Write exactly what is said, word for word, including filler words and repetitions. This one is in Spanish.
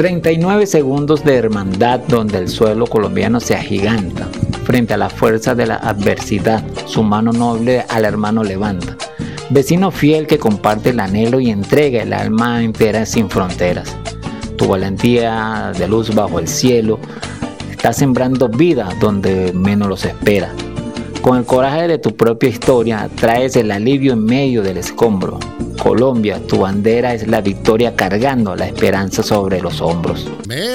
treinta y nueve segundos de hermandad donde el suelo colombiano se agiganta. Frente a la fuerza de la adversidad, su mano noble al hermano levanta. Vecino fiel que comparte el anhelo y entrega el alma entera sin fronteras. Tu valentía de luz bajo el cielo está sembrando vida donde menos los espera. Con el coraje de tu propia historia traes el alivio en medio del escombro. Colombia, tu bandera es la victoria cargando la esperanza sobre los hombros.